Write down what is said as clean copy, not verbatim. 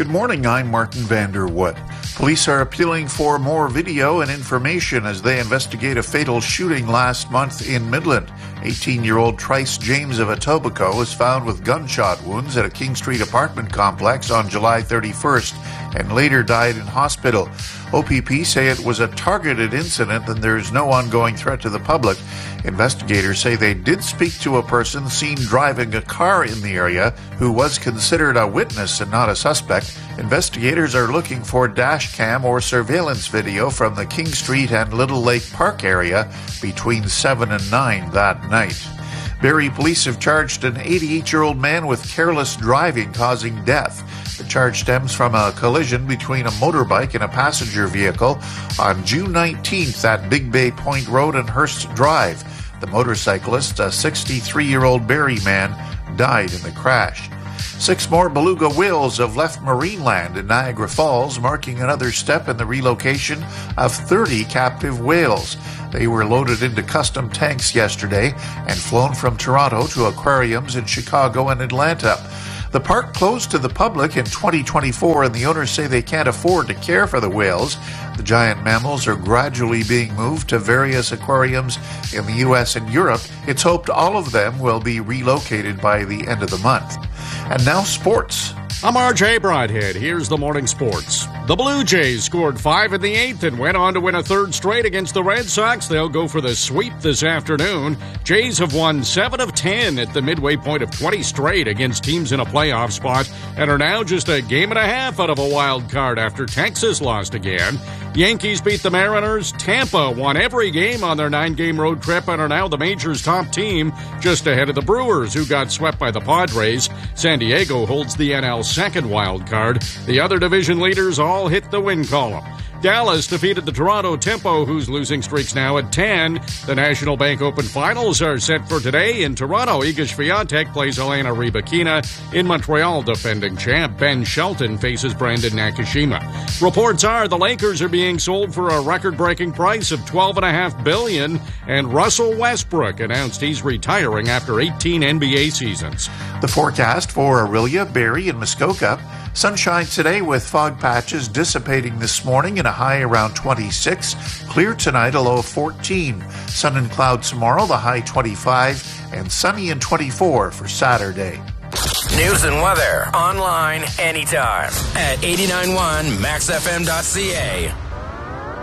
Good morning, I'm Martin Vanderwood. Police are appealing for more video and information as they investigate a fatal shooting last month in Midland. 18-year-old Trice James of Etobicoke was found with gunshot wounds at a King Street apartment complex on July 31st and later died in hospital. OPP say it was a targeted incident and there is no ongoing threat to the public. Investigators say they did speak to a person seen driving a car in the area who was considered a witness and not a suspect. Investigators are looking for dash cam or surveillance video from the King Street and Little Lake Park area between 7 and 9 that night. Barrie police have charged an 88-year-old man with careless driving causing death. The charge stems from a collision between a motorbike and a passenger vehicle on June 19th at Big Bay Point Road and Hurst Drive. The motorcyclist, a 63-year-old Barrie man, died in the crash. 6 more beluga whales have left Marineland in Niagara Falls, marking another step in the relocation of 30 captive whales. They were loaded into custom tanks yesterday and flown from Toronto to aquariums in Chicago and Atlanta. The park closed to the public in 2024, and the owners say they can't afford to care for the whales. The giant mammals are gradually being moved to various aquariums in the U.S. and Europe. It's hoped all of them will be relocated by the end of the month. And now sports. I'm RJ Broadhead. Here's the morning sports. The Blue Jays scored 5 in the 8th and went on to win a third straight against the Red Sox. They'll go for the sweep this afternoon. Jays have won 7 of 10 at the midway point of 20 straight against teams in a playoff spot and are now just a game and a half out of a wild card after Texas lost again. Yankees beat the Mariners. Tampa won every game on their 9-game road trip and are now the major's top team, just ahead of the Brewers, who got swept by the Padres. San Diego holds the NL second wild card. The other division leaders all hit the win column. Dallas defeated the Toronto Tempo, whose losing streak's now at 10. The National Bank Open Finals are set for today. In Toronto, Iga Swiatek plays Elena Rybakina. In Montreal, defending champ Ben Shelton faces Brandon Nakashima. Reports are the Lakers are being sold for a record-breaking price of $12.5 billion, and Russell Westbrook announced he's retiring after 18 NBA seasons. The forecast for Orillia, Barrie, and Muskoka. Sunshine today with fog patches dissipating this morning and a high around 26. Clear tonight, a low of 14. Sun and clouds tomorrow, the high 25. And sunny and 24 for Saturday. News and weather online anytime at 89.1maxfm.ca.